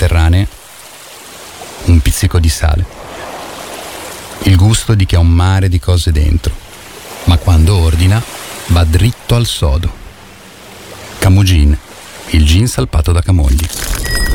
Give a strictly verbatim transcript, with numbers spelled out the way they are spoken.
mediterranee, un pizzico di sale. Il gusto di chi ha un mare di cose dentro, ma quando ordina va dritto al sodo. Camugin, il gin salpato da Camogli.